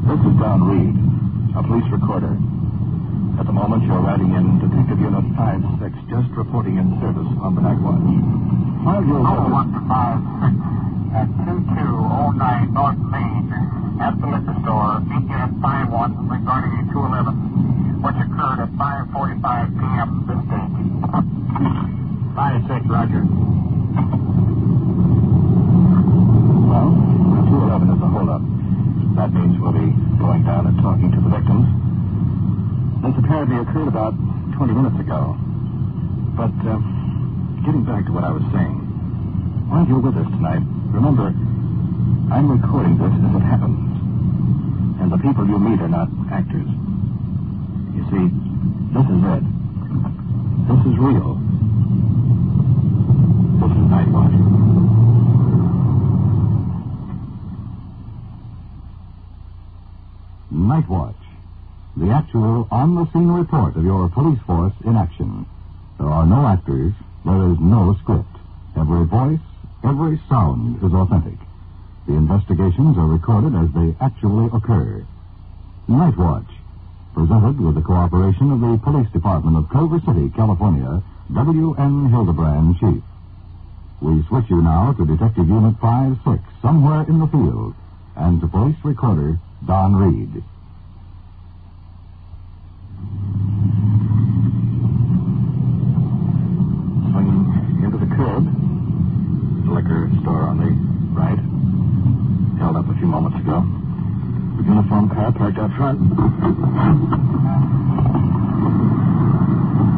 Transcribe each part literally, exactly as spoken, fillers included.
This is Don Reed, a police recorder. At the moment, you're riding in Detective Unit five six, just reporting in service on the night watch. While you're oh, one to five six at two two oh nine North Main at the liquor store. Meet you at five one regarding a two eleven, which occurred at five forty-five p.m. this day. five six, Roger. Well, the two eleven is a holdup. That means we'll be going down and talking to the victims. This apparently occurred about twenty minutes ago. But, uh, getting back to what I was saying, while you're with us tonight, remember, I'm recording this as it happens. And the people you meet are not actors. You see, this is it. This is real. This is Night Watch. Night Watch. The actual on-the-scene report of your police force in action. There are no actors. There is no script. Every voice, every sound is authentic. The investigations are recorded as they actually occur. Night Watch. Presented with the cooperation of the Police Department of Culver City, California, W N Hildebrand, Chief. We switch you now to Detective Unit five six, somewhere in the field, and to Police Recorder Don Reed. Swinging into the curb. The liquor store on the right. Held up a few moments ago. The uniform car parked out front.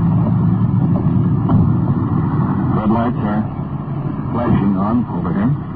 Red lights are flashing on over here.